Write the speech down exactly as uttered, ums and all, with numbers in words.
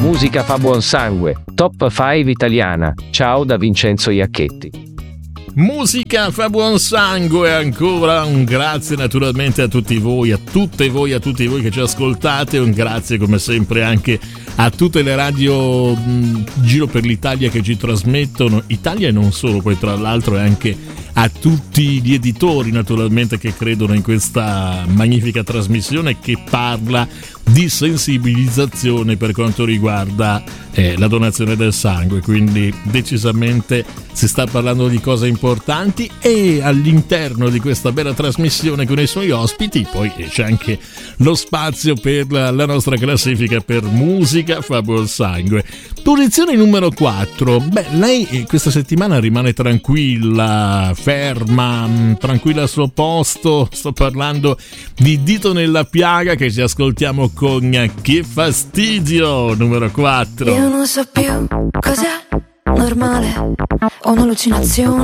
Musica fa buon sangue, top cinque italiana. Ciao da Vincenzo Iacchetti. Musica fa buon sangue, ancora un grazie naturalmente a tutti voi, a tutte voi, a tutti voi che ci ascoltate, un grazie come sempre anche a tutte le radio mh, giro per l'Italia che ci trasmettono, Italia e non solo, poi tra l'altro, e anche a tutti gli editori naturalmente che credono in questa magnifica trasmissione che parla di sensibilizzazione per quanto riguarda eh, la donazione del sangue, quindi decisamente si sta parlando di cose importanti, e all'interno di questa bella trasmissione con i suoi ospiti poi c'è anche lo spazio per la, la nostra classifica per Musica fa buon sangue. Posizione numero quattro. Beh, lei questa settimana rimane tranquilla, ferma, tranquilla al suo posto. Sto parlando di Dito nella piaga, che ci ascoltiamo con Che fastidio, numero quattro. Io non so più cos'è normale, ho un'allucinazione,